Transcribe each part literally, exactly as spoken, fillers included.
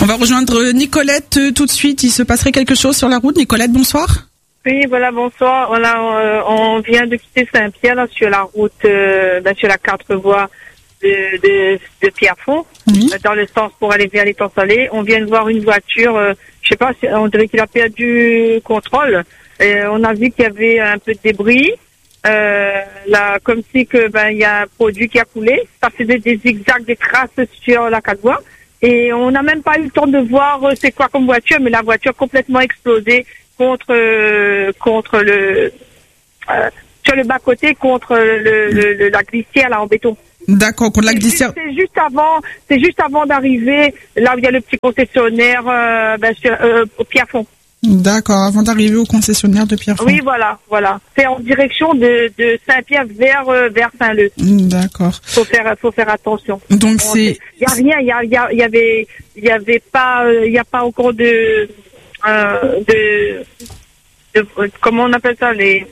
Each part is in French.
On va rejoindre Nicolette euh, tout de suite. Il se passerait quelque chose sur la route. Nicolette, bonsoir. Oui, voilà, bonsoir. Voilà, euh, on vient de quitter Saint-Pierre, là, sur la route, euh, ben, sur la quatre voies de, de, de Pierrefonds, Oui. euh, dans le sens pour aller vers l'étang salé. On vient de voir une voiture, euh, je sais pas, on dirait qu'il a perdu contrôle. Et on a vu qu'il y avait un peu de débris. Euh, là, comme si que ben il y a un produit qui a coulé. Ça faisait des zigzags, des traces sur la quatre voies. Et on n'a même pas eu le temps de voir euh, c'est quoi comme voiture, mais la voiture complètement explosée contre euh, contre le euh, sur le bas côté contre le, le, le la glissière là en béton. D'accord, contre la C'est glissière. juste- C'est juste avant, c'est juste avant d'arriver là où il y a le petit concessionnaire euh, ben, sur, euh, au Pierrefonds. D'accord, avant d'arriver au concessionnaire de Pierrefonds. Oui, voilà, voilà. C'est en direction de, de Saint-Pierre vers euh, vers Saint-Leu. D'accord. Faut faire faut faire attention. Donc c'est Il y a rien, il y a il y, a, il y avait il y avait pas euh, il y a pas encore de euh, de, de euh, comment on appelle ça les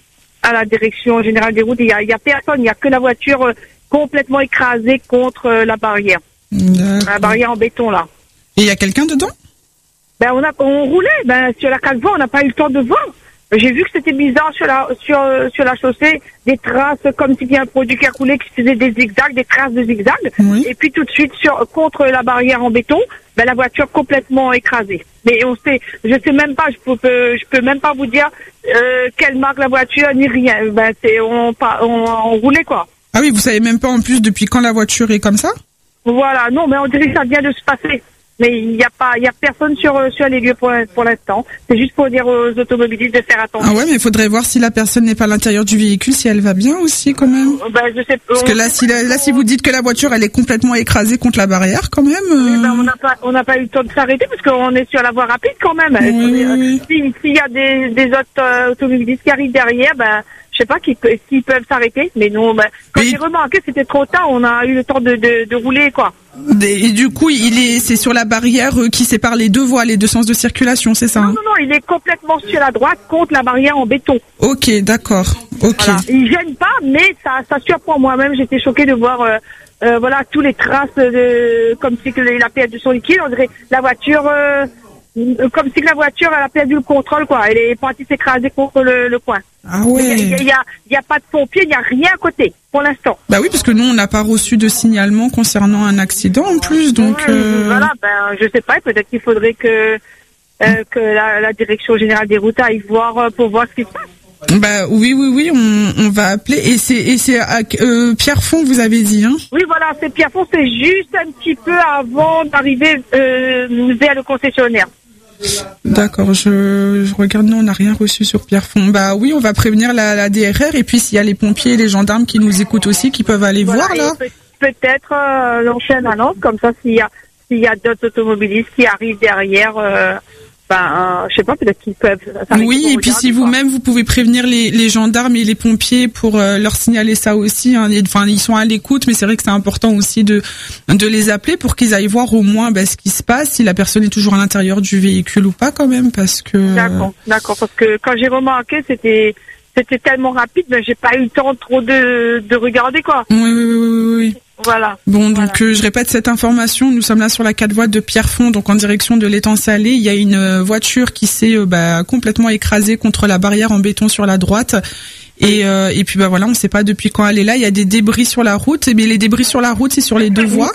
à la direction générale des routes, il y a il y a personne, il y a que la voiture euh, complètement écrasée contre euh, la barrière. D'accord. La barrière en béton là. Et il y a quelqu'un dedans? Ben on a on roulait ben sur la quatre voies, on n'a pas eu le temps de voir. J'ai vu que c'était bizarre sur la sur sur la chaussée, des traces comme s'il y a un produit qui a coulé, qui faisait des zigzags, des traces de zigzags. Oui. Et puis tout de suite sur contre la barrière en béton, ben la voiture complètement écrasée. Mais on sait, je sais même pas, je peux je peux même pas vous dire euh, quelle marque la voiture ni rien. Ben c'est on pas on, on roulait quoi. Ah oui, vous savez même pas en plus depuis quand la voiture est comme ça? Voilà, non mais on dirait que ça vient de se passer. Mais il n'y a pas, il y a personne sur euh, sur les lieux pour pour l'instant. C'est juste pour dire aux automobilistes de faire attention. Ah ouais, mais il faudrait voir si la personne n'est pas à l'intérieur du véhicule, si elle va bien aussi quand même. Ben je sais. Parce que là, si la- là, si vous dites que la voiture elle est complètement écrasée contre la barrière, quand même. Oui, euh, ben, on n'a pas, on n'a pas eu le temps de s'arrêter parce qu'on est sur la voie rapide quand même. Oui, On est, oui, oui. euh, si- S'il y a des, des autres euh, automobilistes qui arrivent derrière, ben, je sais pas qui peut- s'ils peuvent s'arrêter. Mais non, ben, quand Oui. j'ai remarqué, c'était trop tard. On a eu le temps de, de, de rouler, quoi. des- et du coup, il est, c'est sur la barrière euh, qui sépare les deux voies, les deux sens de circulation, c'est ça? Non, hein non, non, il est complètement sur la droite contre la barrière en béton. Ok, d'accord. Ok. Voilà. Il gêne pas, mais ça, ça surprend moi-même. J'étais choquée de voir, euh, euh, voilà, tous les traces de, comme si que il a perdu son liquide. On dirait la voiture, euh, comme si que la voiture elle a perdu le contrôle, quoi. Elle est partie s'écraser contre le, le coin. Ah Il ouais. y a, il y a, il y a pas de pompiers, il y a rien à côté pour l'instant. Bah oui, parce que nous, on n'a pas reçu de signalement concernant un accident en plus, donc. Ouais, euh, Voilà, ben je sais pas. Peut-être qu'il faudrait que euh, que la, la direction générale des routes aille voir euh, pour voir ce qui se passe. Bah oui, oui, oui, on, on va appeler. Et c'est, et c'est à euh, Pierrefonds, vous avez dit, hein? Oui, voilà, c'est Pierrefonds, c'est juste un petit peu avant d'arriver euh, vers le concessionnaire. D'accord, je, je regarde, non, on n'a rien reçu sur Pierrefonds. Bah oui, on va prévenir la, la D R R et puis s'il y a les pompiers et les gendarmes qui nous écoutent aussi, qui peuvent aller Voilà, voir là. et peut- peut-être euh, l'enchaîne annonce, comme ça, s'il y a s'il y a d'autres automobilistes qui arrivent derrière, euh, ben, euh, je sais pas, peut-être qu'ils peuvent. s'arrêter Oui, pour et puis regarder, si quoi. vous-même vous pouvez prévenir les, les gendarmes et les pompiers pour euh, leur signaler ça aussi. Hein. Et, enfin, ils sont à l'écoute, mais c'est vrai que c'est important aussi de de les appeler pour qu'ils aillent voir au moins bah, ce qui se passe, si la personne est toujours à l'intérieur du véhicule ou pas quand même, parce que. D'accord, d'accord, parce que quand j'ai remarqué, c'était c'était tellement rapide, mais j'ai pas eu le temps trop de de regarder, quoi. Oui, oui, oui, oui, oui. Voilà. Bon, Voilà. donc euh, je répète cette information. Nous sommes là sur la quatre voies de Pierrefonds, donc en direction de l'étang salé. Il y a une euh, voiture qui s'est euh, bah, complètement écrasée contre la barrière en béton sur la droite. Et, euh, et puis bah voilà, on ne sait pas depuis quand elle est là. Il y a des débris sur la route, mais les débris sur la route, c'est sur les deux voies.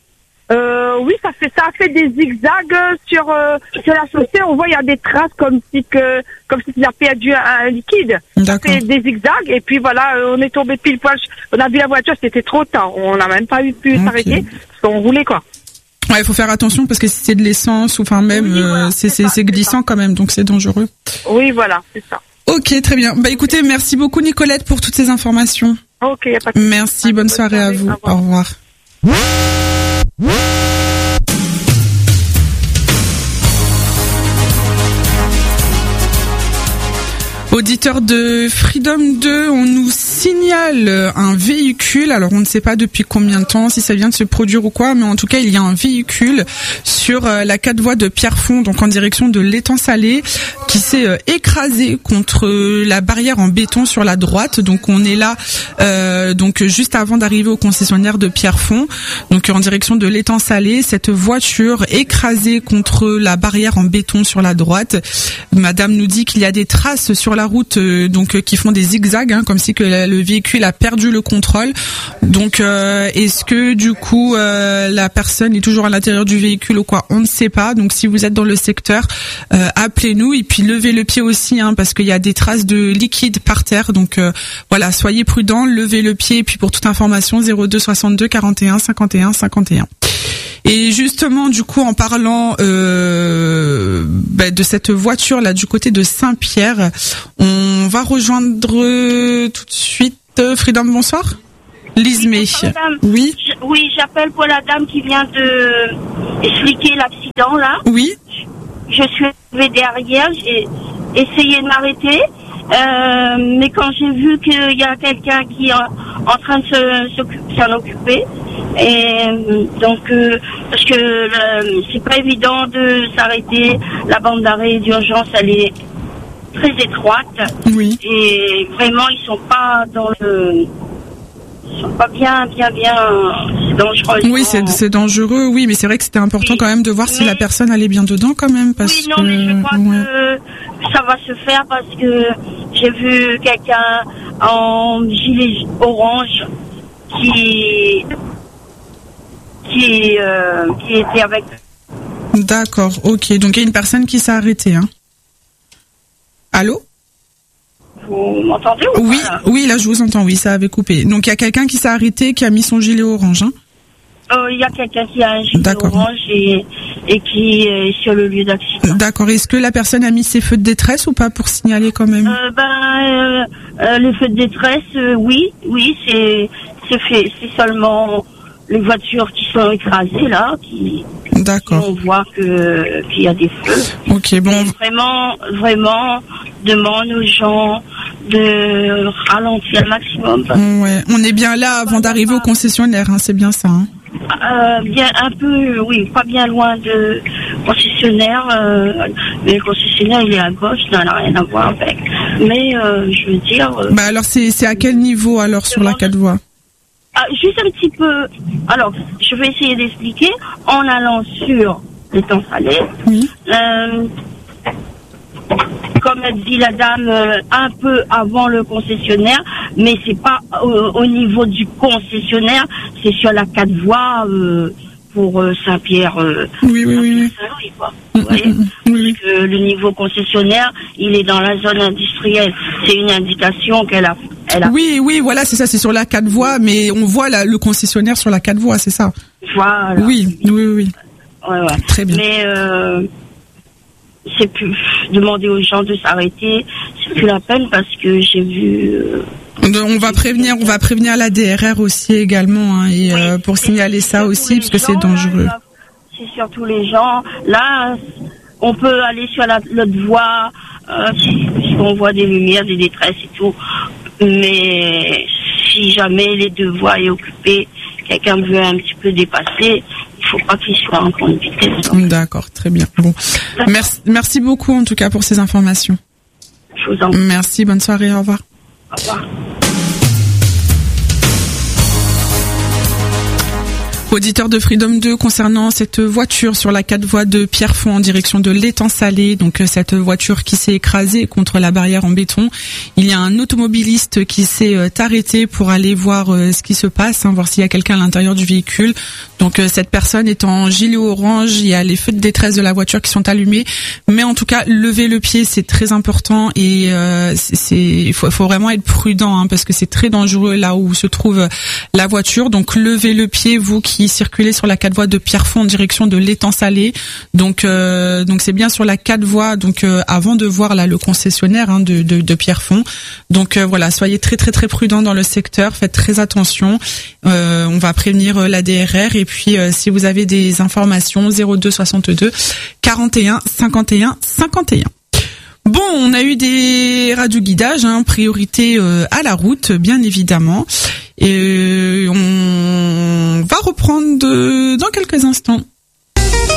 Euh, oui, ça fait ça a fait des zigzags sur euh, sur la chaussée. On voit il y a des traces comme si que comme si il a perdu un, un liquide. Ça D'accord. fait des zigzags et puis voilà, euh, on est tombé pile poil. On a vu la voiture, c'était trop tard. On n'a même pas eu pu Ok. s'arrêter parce qu'on roulait, quoi. Ouais, il faut faire attention parce que si c'est de l'essence ou enfin même, Oui, voilà, euh, c'est c'est c'est ça, c'est c'est glissant quand même, donc c'est dangereux. Oui, voilà, c'est ça. Ok, très bien. Bah écoutez, merci beaucoup Nicolette pour toutes ces informations. Ok, y a pas de. Merci, Allez, bonne bonne soirée à soirée, vous. au revoir. Au revoir. Auditeur de Freedom deux, on nous signale un véhicule. Alors on ne sait pas depuis combien de temps, si ça vient de se produire ou quoi, mais en tout cas il y a un véhicule sur la quatre voies de Pierrefonds, donc en direction de l'étang Salé, qui s'est euh, écrasé contre la barrière en béton sur la droite. Donc on est là, euh, donc juste avant d'arriver au concessionnaire de Pierrefonds, donc en direction de l'étang Salé. Cette voiture écrasée contre la barrière en béton sur la droite. Madame nous dit qu'il y a des traces sur la route, euh, donc euh, qui font des zigzags, hein, comme si que la, le véhicule a perdu le contrôle. Donc euh, est-ce que du coup euh, la personne est toujours à l'intérieur du véhicule ou quoi, on ne sait pas. Donc si vous êtes dans le secteur, euh, appelez-nous, et puis levez le pied aussi, hein, parce qu'il y a des traces de liquide par terre. Donc euh, voilà, soyez prudents, levez le pied, et puis pour toute information zéro deux soixante-deux quarante et un cinquante et un cinquante et un. Et justement, du coup, en parlant euh, bah, de cette voiture là du côté de Saint-Pierre, on va rejoindre tout de suite euh, Freedom. Bonsoir. Lismé. Oui. Je, oui, j'appelle pour la dame qui vient de expliquer l'accident là. Oui. Je suis arrivée derrière, j'ai essayé de m'arrêter, euh, mais quand j'ai vu qu'il y a quelqu'un qui est en, en train de se, se, s'en occuper, et donc euh, parce que euh, c'est pas évident de s'arrêter, la bande d'arrêt d'urgence elle est très étroite. Oui. Et vraiment ils sont pas dans le Ils sont pas bien, bien, bien. C'est dangereux. Oui, c'est, c'est dangereux. Oui, mais c'est vrai que c'était important oui. quand même de voir mais, si la personne allait bien dedans, quand même, parce oui, non, que. mais je crois ouais. que ça va se faire parce que j'ai vu quelqu'un en gilet orange qui qui euh, qui était avec. D'accord. Ok. Donc il y a une personne qui s'est arrêtée. Hein. Allô? Vous m'entendez ou Oui, pas, là oui, là je vous entends, oui, ça avait coupé. Donc il y a quelqu'un qui s'est arrêté, qui a mis son gilet orange, hein. euh, Il y a quelqu'un qui a un gilet D'accord. orange et, et qui est sur le lieu d'accident. D'accord, est-ce que la personne a mis ses feux de détresse ou pas pour signaler quand même? euh, Ben, euh, euh, les feux de détresse, euh, oui, oui, c'est, c'est fait, c'est seulement les voitures qui sont écrassées là, qui... D'accord. On voit que qu'il y a des feux. Ok, bon. Mais vraiment, vraiment, demande aux gens de ralentir le maximum. Ouais, on est bien là avant d'arriver au concessionnaire, hein, c'est bien ça. Hein. Euh, bien un peu, oui, pas bien loin de concessionnaire. Euh, mais le concessionnaire, il est à gauche, ça n'a rien à voir avec. Mais euh, je veux dire. Euh, bah alors c'est c'est à quel niveau alors sur la quatre voies? Ah, juste un petit peu. Alors, je vais essayer d'expliquer en allant sur l'étang Salé. Oui. Euh, comme a dit la dame, euh, un peu avant le concessionnaire, mais c'est pas au, au niveau du concessionnaire, c'est sur la quatre voies euh, pour euh, Saint-Pierre. Euh, oui, oui, oui. Saint-Louis, quoi. Vous voyez ? Oui, oui. Parce que le niveau concessionnaire, il est dans la zone industrielle. C'est une indication qu'elle a. Elle a... Oui, oui, voilà, c'est ça, c'est sur la quatre voies, mais on voit la, le concessionnaire sur la quatre voies, c'est ça. Voilà. Oui, oui, oui. Ouais, ouais. Très bien. Mais euh, c'est plus demander aux gens de s'arrêter, c'est plus la peine parce que j'ai vu. Euh, on va prévenir, on va prévenir la D R R aussi également, hein, et oui, euh, pour signaler ça aussi parce que c'est dangereux. Là, c'est surtout les gens. Là, on peut aller sur la, l'autre voie, euh, si, si on voit des lumières, des détresses et tout. Mais si jamais les deux voies est occupées, quelqu'un veut un petit peu dépasser, il faut pas qu'il soit en grande vitesse. D'accord, très bien. Bon, merci, merci beaucoup en tout cas pour ces informations. Je vous en prie. Merci, bonne soirée, au revoir. Au revoir. Auditeur de Freedom deux, concernant cette voiture sur la quatre voies de Pierrefonds en direction de l'étang Salé, donc cette voiture qui s'est écrasée contre la barrière en béton, il y a un automobiliste qui s'est euh, arrêté pour aller voir euh, ce qui se passe, hein, voir s'il y a quelqu'un à l'intérieur du véhicule. Donc euh, cette personne est en gilet orange, il y a les feux de détresse de la voiture qui sont allumés, mais en tout cas lever le pied c'est très important et euh, c'est il faut, faut vraiment être prudent, hein, parce que c'est très dangereux là où se trouve la voiture. Donc levez le pied, vous qui circuler sur la quatre voies de Pierrefonds en direction de l'étang Salé. Donc euh, donc c'est bien sur la quatre voies, donc euh, avant de voir là le concessionnaire, hein, de, de de Pierrefonds. Donc euh, voilà, soyez très très très prudents dans le secteur, faites très attention. Euh, on va prévenir euh, la D R R et puis euh, si vous avez des informations, zéro deux soixante-deux quarante et un cinquante et un cinquante et un. Bon, on a eu des radioguidages, hein, priorité euh, à la route, bien évidemment. Et on va reprendre de, dans quelques instants.